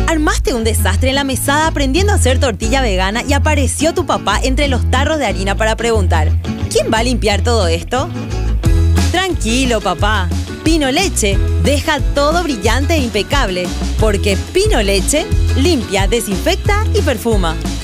Armaste un desastre en la mesada aprendiendo a hacer tortilla vegana y apareció tu papá entre los tarros de harina para preguntar: ¿quién va a limpiar todo esto? Tranquilo, papá. Pino Leche deja todo brillante e impecable, porque Pino Leche limpia, desinfecta y perfuma.